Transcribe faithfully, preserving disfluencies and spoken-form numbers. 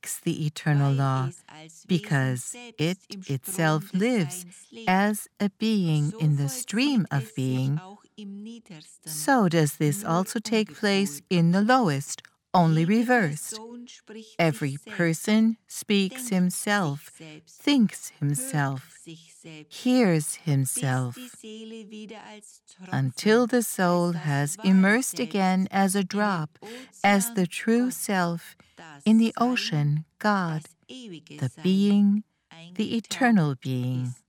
breaks the eternal law, because it itself lives as a being in the stream of being. So does this also take place in the lowest, only reversed. Every person speaks himself, thinks himself, hears himself, until the soul has immersed again as a drop, as the true self, in the ocean, God, the being, the eternal being.